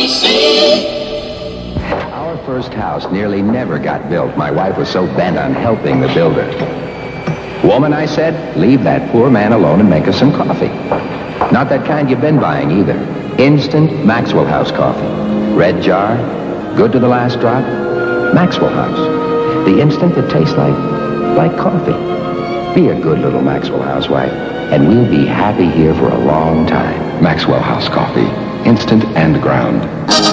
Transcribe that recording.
Our first house nearly never got built. My wife was so bent on helping the builder. Woman, I said, leave that poor man alone and make us some coffee. Not that kind you've been buying either. Instant Maxwell House coffee. Red jar, good to the last drop. Maxwell House. The instant that tastes like coffee. Be a good little Maxwell housewife, and we'll be happy here for a long time. Maxwell House Coffee. Instant and ground.